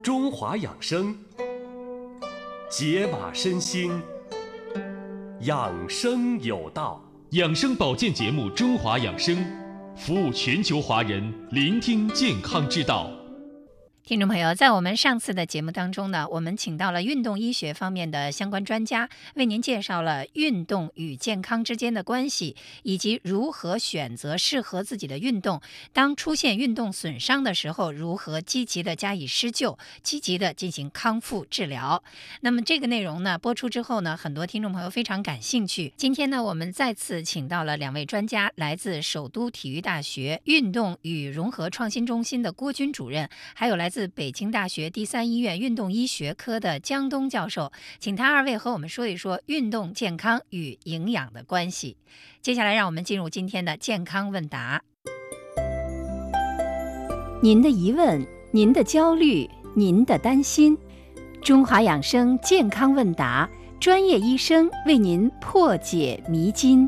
中华养生，解码身心，养生有道。 养生保健节目《中华养生》，服务全球华人，聆听健康之道。 听众朋友，在我们上次的节目当中呢，我们请到了运动医学方面的相关专家，为您介绍了运动与健康之间的关系，以及如何选择适合自己的运动。当出现运动损伤的时候，如何积极的加以施救，积极的进行康复治疗。那么这个内容呢，播出之后呢，很多听众朋友非常感兴趣。今天呢，我们再次请到了两位专家，来自首都体育大学运动与融合创新中心的郭军主任，还有来自北京大学第三医院运动医学科的江东教授，请他二位和我们说一说运动健康与营养的关系。接下来让我们进入今天的健康问答。您的疑问，您的焦虑，您的担心，中华养生健康问答，专业医生为您破解迷津。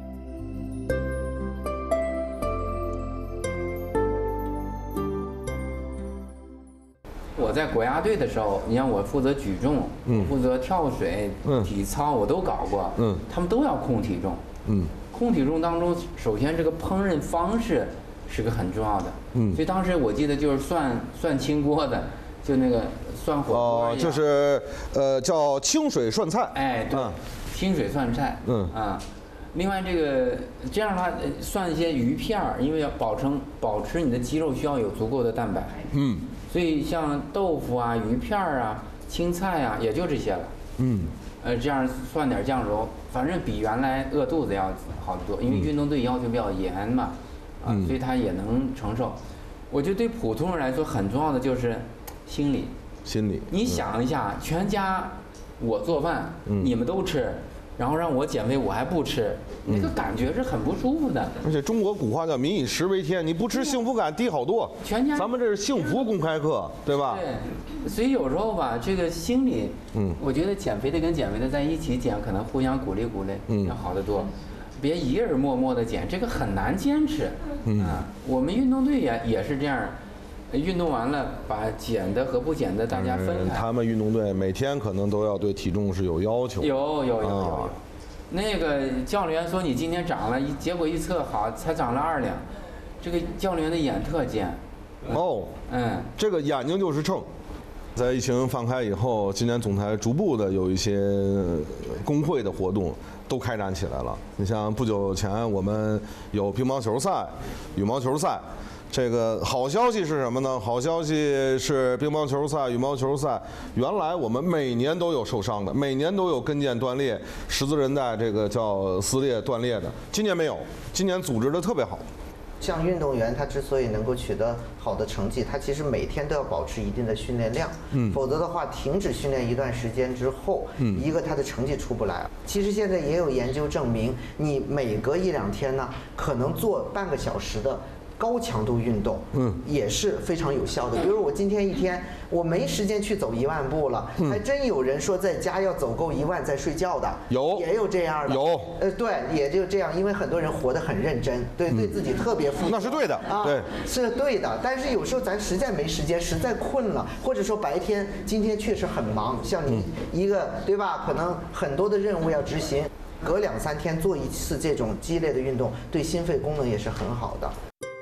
我在国家队的时候，你像我负责举重，负责跳水，体操我都搞过，他们都要控体重，控体重当中，首先这个烹饪方式是个很重要的，所以当时我记得就是涮清锅的，就那个涮火锅就是叫清水涮菜， 哎，对，清水涮菜，另外这样的话涮一些鱼片儿，因为要保持你的肌肉需要有足够的蛋白，所以像豆腐啊、鱼片儿啊、青菜啊，也就这些了。这样涮点酱油，反正比原来饿肚子要好得多。因为运动队要求比较严嘛，所以他也能承受。我觉得对普通人来说很重要的就是心理。你想一下，全家我做饭，你们都吃。然后让我减肥，我还不吃，那个感觉是很不舒服的。 而且中国古话叫民以食为天，你不吃幸福感低好多。 全家， 咱们这是幸福公开课，对吧？ 对，所以有时候吧，这个心理，我觉得减肥的跟减肥的在一起减，可能互相鼓励，要好得多。别一个人默默的减，这个很难坚持。我们运动队也是这样。运动完了，把减的和不减的大家分开。 他们运动队每天可能都要对体重是有要求。 有。那个教练员说你今天长了，结果一测好才长了2两，这个教练员的眼特尖。这个眼睛就是秤。在疫情放开以后，今年总台逐步的有一些工会的活动都开展起来了。你像不久前我们有乒乓球赛、羽毛球赛。这个好消息是什么呢？好消息是乒乓球赛、羽毛球赛，原来我们每年都有受伤的，每年都有跟腱断裂、十字韧带这个叫撕裂断裂的，今年没有，今年组织的特别好。 像运动员他之所以能够取得好的成绩，他其实每天都要保持一定的训练量，否则的话停止训练一段时间之后，一个他的成绩出不来。其实现在也有研究证明，你每隔1-2天呢，可能做半个小时的高强度运动，也是非常有效的。比如我今天一天我没时间去走1万步了，还真有人说在家要走够1万再睡觉的，也有这样的，对，也就这样，因为很多人活得很认真，对自己特别负责， 那是对的对， 是对的。但是有时候咱实在没时间，实在困了，或者说白天今天确实很忙，像你一个对吧，可能很多的任务要执行，隔2-3天做一次这种激烈的运动，对心肺功能也是很好的。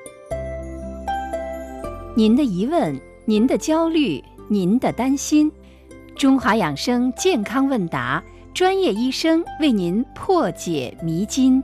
您的疑问，您的焦虑，您的担心，中华养生健康问答，专业医生为您破解迷津。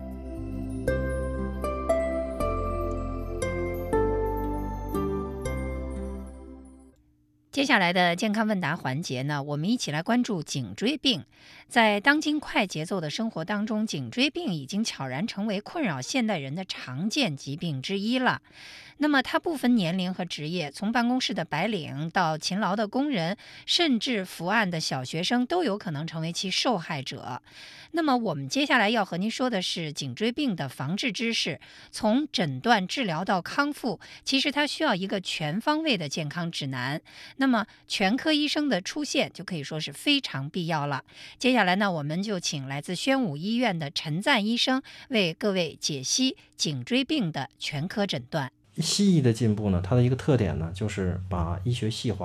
接下来的健康问答环节呢，我们一起来关注颈椎病。在当今快节奏的生活当中，颈椎病已经悄然成为困扰现代人的常见疾病之一了。那么它不分年龄和职业，从办公室的白领到勤劳的工人，甚至伏案的小学生都有可能成为其受害者。那么我们接下来要和您说的是颈椎病的防治知识，从诊断、治疗到康复，其实它需要一个全方位的健康指南。那么全科医生的出现就可以说是非常必要了。接下来呢，我们就请来自宣武医院的陈赞医生为各位解析颈椎病的全科诊断。 西医的进步呢，它的一个特点呢，就是把医学细化了，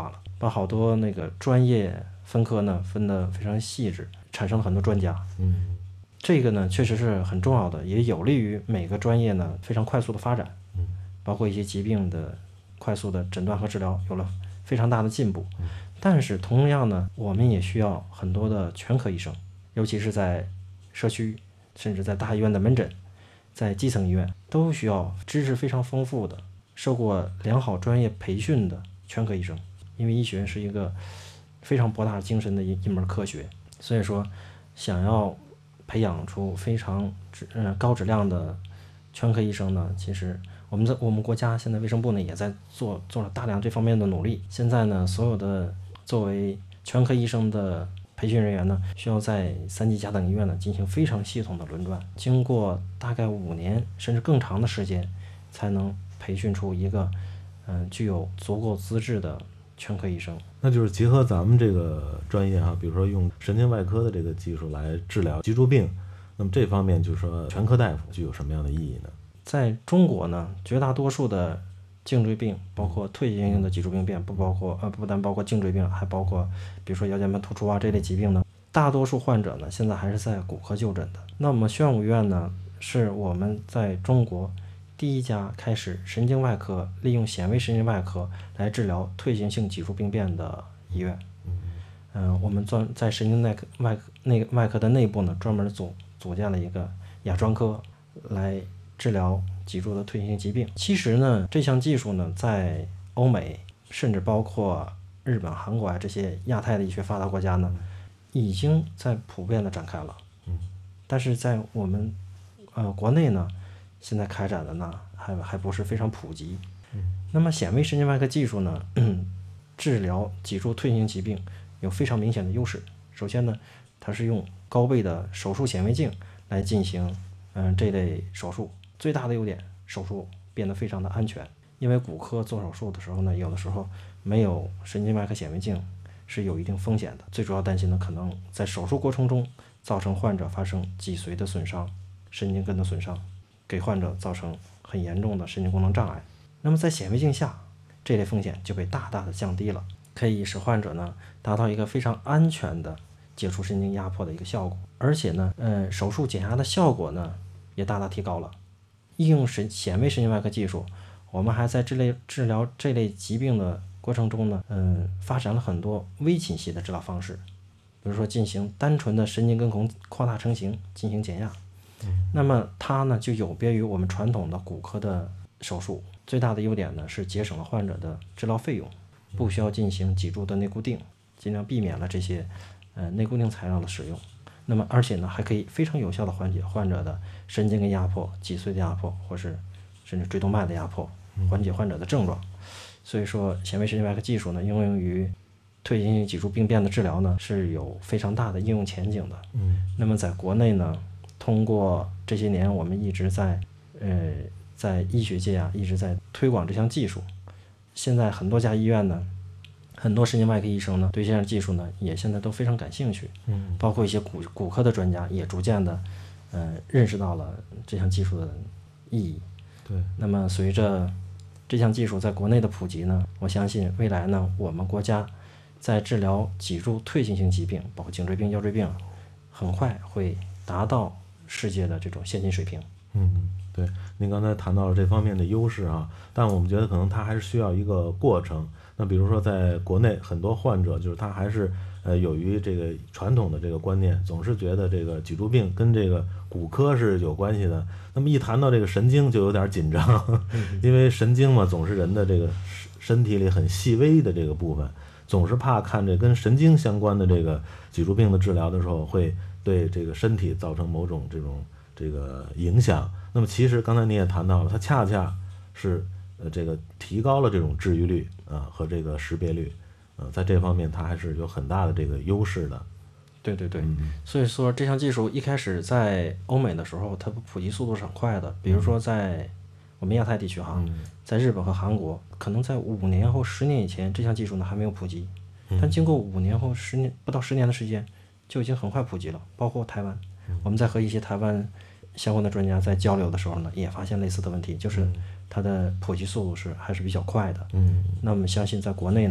把好多那个专业分科呢分得非常细致，产生了很多专家。这个呢确实是很重要的，也有利于每个专业呢非常快速的发展。包括一些疾病的快速的诊断和治疗有了非常大的进步。但是同样呢，我们也需要很多的全科医生，尤其是在社区，甚至在大医院的门诊，在基层医院，都需要知识非常丰富的、受过良好专业培训的全科医生。因为医学是一个非常博大精深的一门科学，所以说想要培养出非常高质量的全科医生呢，其实我们国家现在卫生部呢也在做了大量这方面的努力。现在呢，所有的作为全科医生的培训人员呢，需要在3级甲等医院呢进行非常系统的轮转，经过大概5年甚至更长的时间，才能培训出一个具有足够资质的全科医生。 那就是结合咱们这个专业比如说用神经外科的这个技术来治疗脊柱病，那么这方面就是说全科大夫具有什么样的意义呢？ 在中国呢，绝大多数的颈椎病，包括退行性的脊柱病变，不但包括颈椎病，还包括比如说腰间盘突出这类疾病呢，大多数患者呢现在还是在骨科就诊的。那么宣武院呢，是我们在中国第一家开始神经外科利用显微神经外科来治疗退行性脊柱病变的医院。我们在神经外科的内部呢，专门组建了一个亚专科来治疗脊柱的退行性疾病。其实呢，这项技术呢，在欧美甚至包括日本、韩国这些亚太的医学发达国家呢，已经在普遍的展开了。但是在我们国内呢，现在开展的呢还不是非常普及。那么显微神经外科技术呢，治疗脊柱退行性疾病有非常明显的优势。首先呢，它是用高倍的手术显微镜来进行这类手术。最大的优点，手术变得非常的安全。因为骨科做手术的时候呢，有的时候没有神经外科显微镜是有一定风险的。最主要担心的可能在手术过程中造成患者发生脊髓的损伤、神经根的损伤，给患者造成很严重的神经功能障碍。那么在显微镜下，这类风险就被大大的降低了，可以使患者呢达到一个非常安全的解除神经压迫的一个效果。而且呢，手术减压的效果呢也大大提高了。应用显微神经外科技术，我们还在治疗这类疾病的过程中呢，发展了很多微侵袭的治疗方式，比如说进行单纯的神经根孔扩大成型进行减压。那么它呢就有别于我们传统的骨科的手术，最大的优点呢是节省了患者的治疗费用，不需要进行脊柱的内固定，尽量避免了这些内固定材料的使用。那么而且呢还可以非常有效的缓解患者的神经根压迫、脊髓的压迫，或是甚至椎动脉的压迫，缓解患者的症状。所以说显微神经外科技术呢应用于退行性脊柱病变的治疗呢是有非常大的应用前景的。那么在国内呢，通过这些年我们一直在医学界一直在推广这项技术。现在很多家医院呢，很多神经外科医生呢对这项技术呢也现在都非常感兴趣。包括一些骨科的专家也逐渐的认识到了这项技术的意义。 对。 那么随着这项技术在国内的普及呢，我相信未来呢，我们国家在治疗脊柱退行性疾病，包括颈椎病、腰椎病，很快会达到世界的这种先进水平。 对，您刚才谈到了这方面的优势但我们觉得可能它还是需要一个过程。那比如说在国内很多患者就是他还是由于这个传统的这个观念，总是觉得这个脊柱病跟这个骨科是有关系的。那么一谈到这个神经就有点紧张，因为神经嘛总是人的这个身体里很细微的这个部分，总是怕看这跟神经相关的这个脊柱病的治疗的时候会对这个身体造成某种这个影响。那么其实刚才你也谈到了，它恰恰是这个提高了这种治愈率和这个识别率，在这方面它还是有很大的这个优势的。 对，所以说这项技术一开始在欧美的时候，它普及速度是很快的。比如说在我们亚太地区在日本和韩国，可能在5年或10年以前，这项技术呢还没有普及，但经过5年或不到10年的时间，就已经很快普及了。包括台湾，我们在和一些台湾相关的专家在交流的时候呢，也发现类似的问题，就是它的普及速度还是比较快的。那我们相信在国内呢，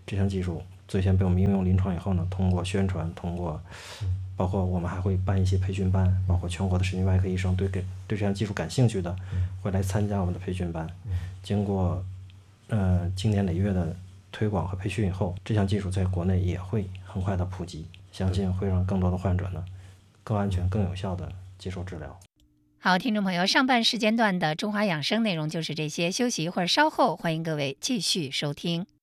这项技术最先被我们应用临床以后呢，通过宣传，通过包括我们还会办一些培训班，包括全国的神经外科医生对这项技术感兴趣的会来参加我们的培训班。经过经年累月的推广和培训以后，这项技术在国内也会很快的普及，相信会让更多的患者呢更安全、更有效的接受治疗。 好，听众朋友，上半时间段的中华养生内容就是这些，休息一会儿，稍后欢迎各位继续收听。